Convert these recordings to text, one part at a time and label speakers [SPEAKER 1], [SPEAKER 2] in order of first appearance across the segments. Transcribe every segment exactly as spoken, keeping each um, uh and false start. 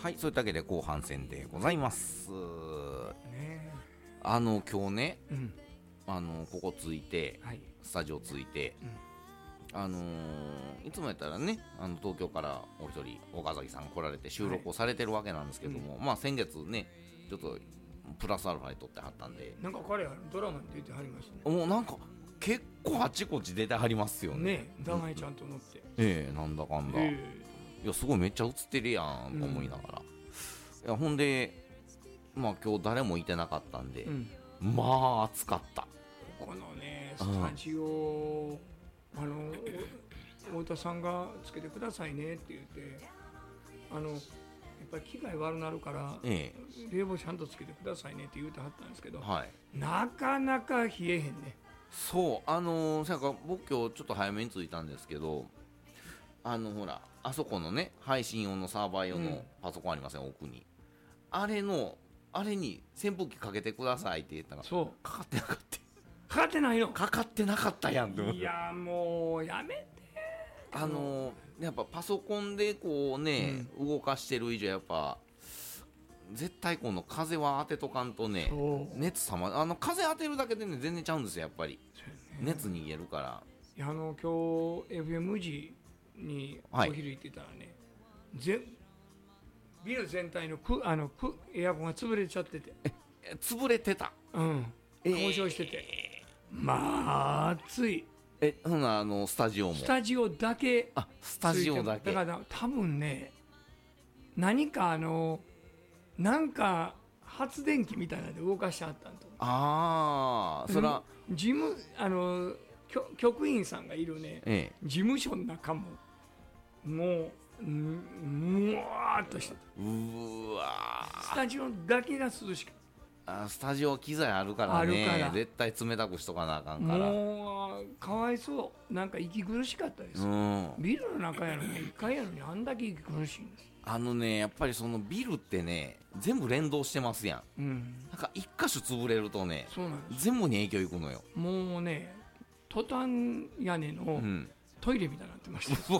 [SPEAKER 1] はい、そういったわけで後半戦でございます。
[SPEAKER 2] ね
[SPEAKER 1] あの今日ね、
[SPEAKER 2] うん
[SPEAKER 1] あのここついて、
[SPEAKER 2] はい
[SPEAKER 1] スタジオついて、
[SPEAKER 2] うん
[SPEAKER 1] あのーいつもやったらね、あの東京からお一人岡崎さん来られて収録をされてるわけなんですけども、まあ先月ねちょっとプラスアルファで撮ってはったんで、
[SPEAKER 2] なんか彼はドラマに出てはりましたね
[SPEAKER 1] もうなんか結構あちこち出てはりますよね。
[SPEAKER 2] ねえ名前ちゃんと載って、
[SPEAKER 1] ええなんだかんだ、
[SPEAKER 2] え
[SPEAKER 1] いやすごいめっちゃ映ってるやんと思いながら、いやほんでまあ今日誰もいてなかったんで、
[SPEAKER 2] えうん
[SPEAKER 1] まあ暑かった。
[SPEAKER 2] ここのねスタジオ、あのお太田さんがつけてくださいねって言って、あのやっぱり機械悪なるから
[SPEAKER 1] え
[SPEAKER 2] 冷房ちゃんとつけてくださいねって言うてはったんですけど、
[SPEAKER 1] えはい
[SPEAKER 2] なかなか冷えへんね。
[SPEAKER 1] そうあのー、なんか僕今日ちょっと早めに着いたんですけど、あのほらあそこのね配信用のサーバー用のパソコンありません、奥にあれのあれに扇風機かけてくださいって言ったら
[SPEAKER 2] そう
[SPEAKER 1] かかってなかった
[SPEAKER 2] かかってないの。
[SPEAKER 1] かかってなかったやんって思って
[SPEAKER 2] いやもうやめて。
[SPEAKER 1] あのー、やっぱパソコンでこうね、動かしてる以上やっぱ絶対この風は当てとかんとね、
[SPEAKER 2] そう
[SPEAKER 1] 熱さまあの風当てるだけでね全然ちゃうんですよやっぱり、熱逃げるから。
[SPEAKER 2] いやあの今日 エフエム 時にお
[SPEAKER 1] はい
[SPEAKER 2] 昼行ってたらね、ぜビル全体のくあのくエアコンが潰れちゃってて、
[SPEAKER 1] え潰れてた。
[SPEAKER 2] うん
[SPEAKER 1] えー
[SPEAKER 2] 故障してて、まあ暑い。
[SPEAKER 1] えほなあのスタジオも
[SPEAKER 2] スタジオだけ
[SPEAKER 1] あスタジオだけ
[SPEAKER 2] だから多分ね何かあのなんか発電機みたいなので動かしてはったんと思う。
[SPEAKER 1] ああそら、
[SPEAKER 2] うん事務あの局局員さんがいるね
[SPEAKER 1] ええ
[SPEAKER 2] 事務所の中ももうむむわーっとしてた。
[SPEAKER 1] うーわ
[SPEAKER 2] スタジオだけが涼しく、
[SPEAKER 1] あスタジオ機材あるからね
[SPEAKER 2] あるから
[SPEAKER 1] 絶対冷たくしとかなあかんから。
[SPEAKER 2] もうかわいそう、なんか息苦しかったです、
[SPEAKER 1] うん
[SPEAKER 2] ビルの中やのにいっかいやのにあんだけ息苦しいんです。
[SPEAKER 1] あのねやっぱりそのビルってね全部連動してますやん。
[SPEAKER 2] うん
[SPEAKER 1] なんか一箇所潰れるとね
[SPEAKER 2] そうなんです。
[SPEAKER 1] 全部に影響いくのよ。
[SPEAKER 2] もうねトタン屋根の
[SPEAKER 1] うん
[SPEAKER 2] トイレみたいになってました、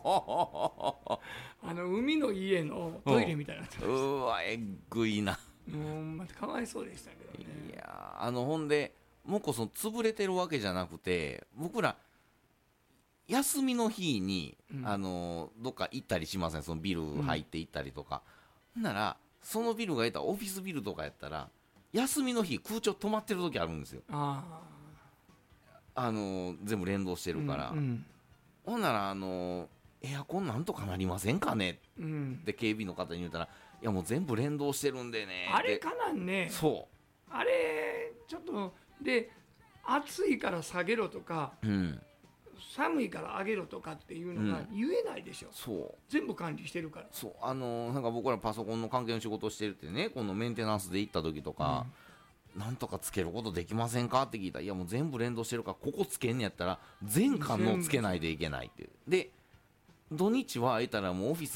[SPEAKER 2] あの海の家のトイレみたいになってまし
[SPEAKER 1] うわえっぐいな。
[SPEAKER 2] た。もうまたかわいそうでしたけど
[SPEAKER 1] い
[SPEAKER 2] ね。
[SPEAKER 1] やーあのほんでもうこそ潰れてるわけじゃなくて僕ら休みの日に、
[SPEAKER 2] うん
[SPEAKER 1] あのどっか行ったりしません、そのビル入って行ったりとか、ほんならそのビルがいたらオフィスビルとかやったら休みの日空調止まってる時あるんですよ。
[SPEAKER 2] あ
[SPEAKER 1] あの全部連動して
[SPEAKER 2] あ
[SPEAKER 1] るから、
[SPEAKER 2] うん
[SPEAKER 1] ほんならあのエアコンなんとかなりませんかね
[SPEAKER 2] うんうん
[SPEAKER 1] って警備の方に言ったら、いやもう全部連動してるんでねって
[SPEAKER 2] あれかなんね。
[SPEAKER 1] そ
[SPEAKER 2] あれちょっとで暑いから下げろとか
[SPEAKER 1] ううん
[SPEAKER 2] 寒いから上げろとかっていうのが言えないでしょ、
[SPEAKER 1] そう
[SPEAKER 2] 全部管理してるから。
[SPEAKER 1] そうあのなんか僕らパソコンの関係の仕事をしてるってね、このメンテナンスで行った時とか、なんとかつけることできませんかって聞いたら、いやもう全部連動してるからここつけんねやったら全館のつけないといけないっていうで土日は空いたらもうオフィス